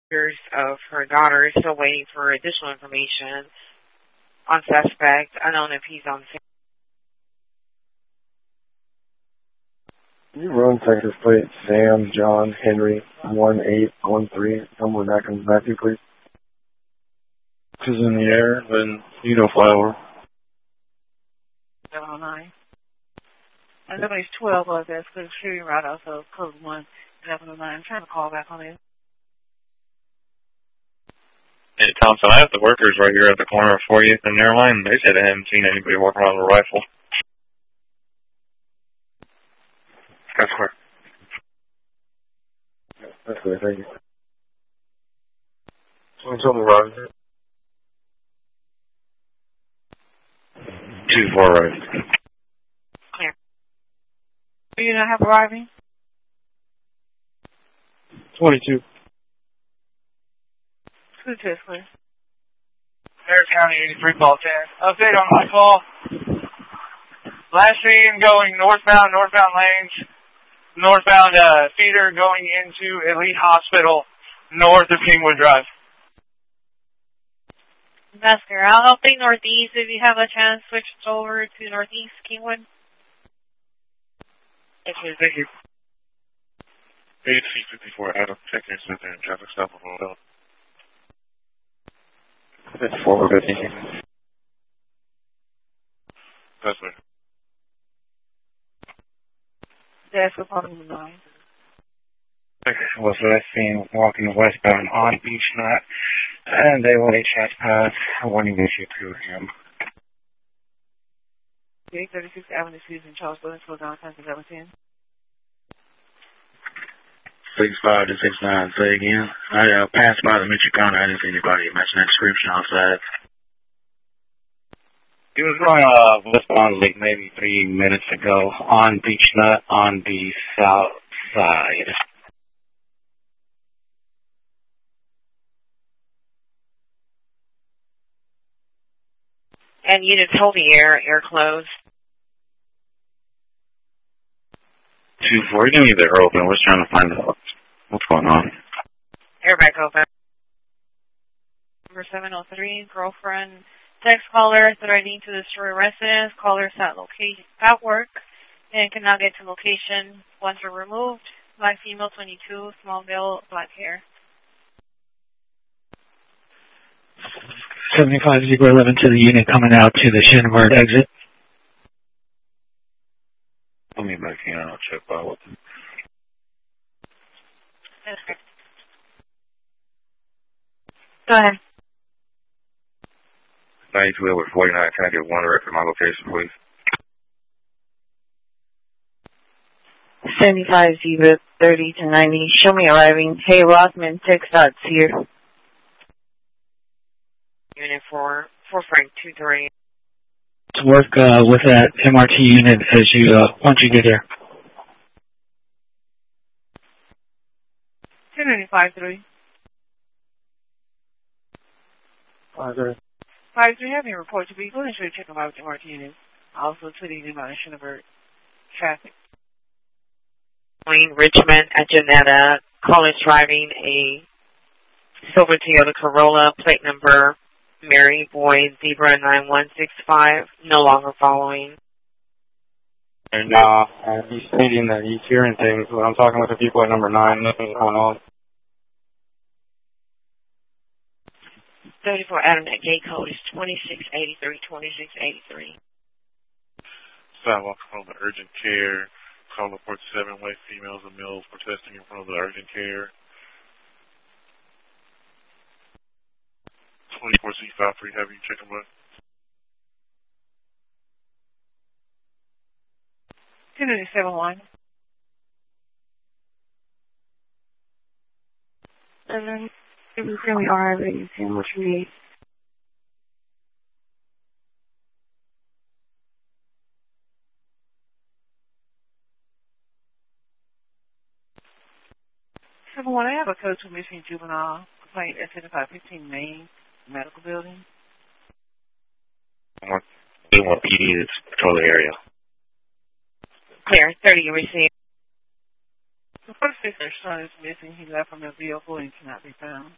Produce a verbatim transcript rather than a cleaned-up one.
Of her daughter is still waiting for additional information on suspect, unknown if he's on scene. You run Texas plate Sam John Henry one eight one three. Tell me when that comes back to you, please. This is in the air, then you know flower. seven oh nine. And somebody's twelve of that's good shooting right off of code one seven oh nine. I'm trying to call back on it. Hey, Thompson, I have the workers right here at the corner of fortieth and Airline. They said they haven't seen anybody walking around with a rifle. That's correct. That's good, thank you. Someone told me Roger. Two four right. Clear. Do you not have arriving? twenty-two. Test, please. Harris County eighty-three call ten. Update on my call. Last seen going northbound, northbound lanes, northbound uh, feeder going into Elite Hospital, north of Kingwood Drive. Masker, I'll update northeast if you have a chance. Switch over to northeast Kingwood. Okay, thank you. eight C fifty-four, Adam, check in center and traffic stop on Road. That's forward, I think. That's right. That's what problem nine. Was last seen walking westbound on Beach Nut, and they will trespass, warning issue to him. eight thirty-six Avenue Susan Charles Building, slow down, time to seventeen. six five to six nine, say again. I uh, passed by the Mitchell County. I didn't see anybody mention that description outside. He was going uh, westbound like maybe three minutes ago on Beach Nut on the south side. And units holding air, air closed. two four, give me the air open. We're trying to find out what's going on. Air back open. Number seven oh three, girlfriend, text caller threatening to destroy residence. Caller's at location at work and cannot get to location. Once are removed. Black female, twenty-two, small veil, black hair. seventy-five zero eleven to the unit coming out to the Shinward exit. Let me back in. I'll check out. Okay. Go ahead. ninety-two over forty-nine. Can I get one direct for my location, please? seventy-five zero thirty to ninety. Show me arriving. Hey, Rothman, text dots here. Unit four, four Frank two three. To work uh, with that M R T unit as you uh, once you get there. two ninety-five three. Five three. Five three, have your report to be. Go ahead and show you check them out with the M R T unit. Also to the amount of Shinneberg traffic. Richmond at Janetta. Caller driving a silver Toyota Corolla, plate number Mary Boy Zebra nine one six five, no longer following. And uh, he's stating that he's hearing things. When I'm talking with the people at number nine, nothing's going on. thirty-four Adam, that gate code is twenty-six eighty-three, twenty-six eighty-three. Sidewalk from the urgent care. Call report seven white females and males protesting in front of the urgent care. twenty-four C five three, have you check them out? two ninety-seven one. And then if you really are, but you see what you need. seven one, I have a code to missing juvenile complaint at seventy-five fifteen Main Medical Building. They want P D to patrol the area. Clear, thirty you received. The first sister's son is missing. He left from the vehicle and cannot be found.